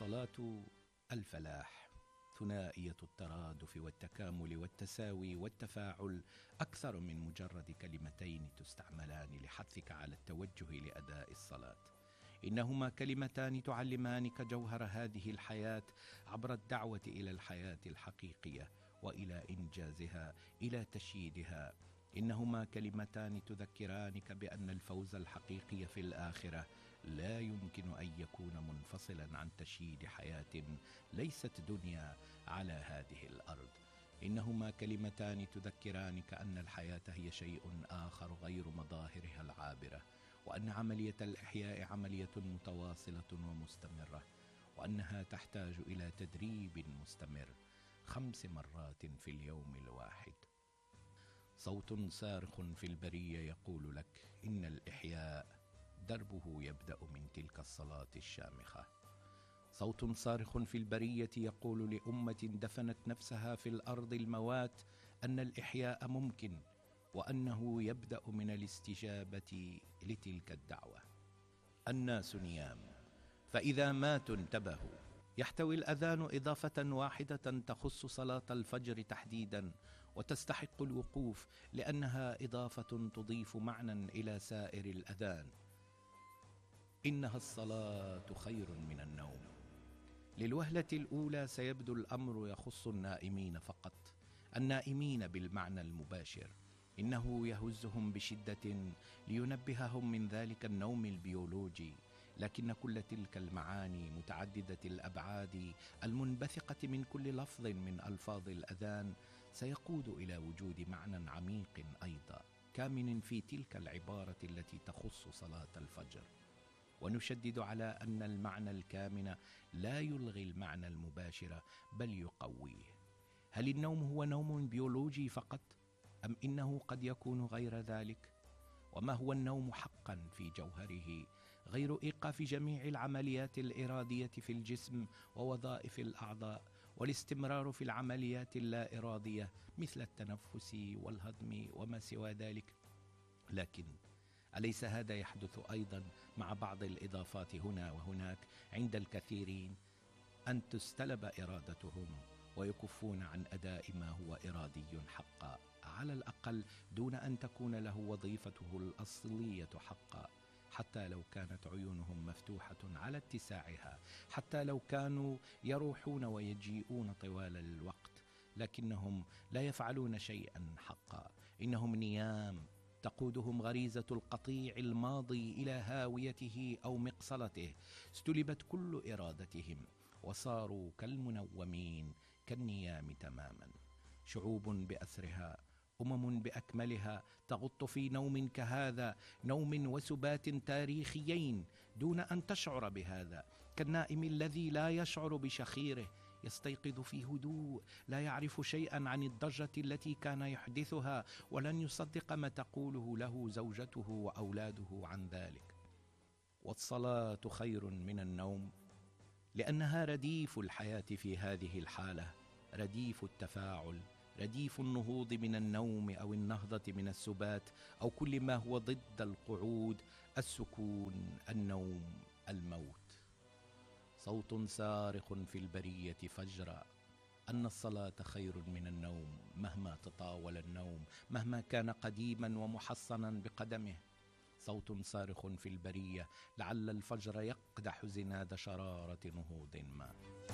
الصلاة الفلاح، ثنائية الترادف والتكامل والتساوي والتفاعل، أكثر من مجرد كلمتين تستعملان لحثك على التوجه لأداء الصلاة. إنهما كلمتان تعلمانك جوهر هذه الحياة عبر الدعوة إلى الحياة الحقيقية وإلى إنجازها، إلى تشييدها. إنهما كلمتان تذكرانك بأن الفوز الحقيقي في الآخرة لا يمكن أن يكون منفصلا عن تشييد حياة ليست دنيا على هذه الأرض. إنهما كلمتان تذكرانك أن الحياة هي شيء آخر غير مظاهرها العابرة، وأن عملية الإحياء عملية متواصلة ومستمرة، وأنها تحتاج إلى تدريب مستمر 5 مرات في اليوم الواحد. صوت صارخ في البرية يقول لك إن الإحياء دربه يبدأ من تلك الصلاة الشامخة. صوت صارخ في البرية يقول لأمة دفنت نفسها في الأرض الموات أن الإحياء ممكن، وأنه يبدأ من الاستجابة لتلك الدعوة. الناس نيام، فإذا ماتوا انتبهوا. يحتوي الأذان إضافة واحدة تخص صلاة الفجر تحديدا، وتستحق الوقوف لأنها إضافة تضيف معنى إلى سائر الأذان. إنها الصلاة خير من النوم. للوهلة الأولى سيبدو الأمر يخص النائمين فقط، النائمين بالمعنى المباشر. إنه يهزهم بشدة لينبههم من ذلك النوم البيولوجي، لكن كل تلك المعاني متعددة الأبعاد المنبثقة من كل لفظ من ألفاظ الأذان سيقود إلى وجود معنى عميق أيضا كامن في تلك العبارة التي تخص صلاة الفجر. ونشدد على أن المعنى الكامن لا يلغي المعنى المباشر بل يقويه. هل النوم هو نوم بيولوجي فقط، أم إنه قد يكون غير ذلك؟ وما هو النوم حقا في جوهره غير إيقاف جميع العمليات الإرادية في الجسم ووظائف الأعضاء، والاستمرار في العمليات اللا إرادية مثل التنفس والهضم وما سوى ذلك؟ لكن أليس هذا يحدث أيضا مع بعض الإضافات هنا وهناك عند الكثيرين، أن تستلب إرادتهم ويكفون عن أداء ما هو إرادي حقا، على الأقل دون أن تكون له وظيفته الأصلية حقا، حتى لو كانت عيونهم مفتوحة على اتساعها، حتى لو كانوا يروحون ويجيئون طوال الوقت، لكنهم لا يفعلون شيئا حقا. إنهم نيام تقودهم غريزة القطيع الماضي إلى هاويته أو مقصلته، استلبت كل إرادتهم وصاروا كالمنومين كالنيام تماما. شعوب بأسرها، أمم بأكملها تغط في نوم كهذا، نوم وسبات تاريخيين دون أن تشعر بهذا، كالنائم الذي لا يشعر بشخيره، يستيقظ في هدوء، لا يعرف شيئا عن الضجة التي كان يحدثها، ولن يصدق ما تقوله له زوجته وأولاده عن ذلك. والصلاة خير من النوم لأنها رديف الحياة في هذه الحالة، رديف التفاعل، رديف النهوض من النوم أو النهضة من السبات، أو كل ما هو ضد القعود، السكون، النوم، الموت. صوت صارخ في البرية فجرا أن الصلاة خير من النوم، مهما تطاول النوم، مهما كان قديما ومحصنا بقدمه. صوت صارخ في البرية لعل الفجر يقدح زناد شرارة نهوض ما.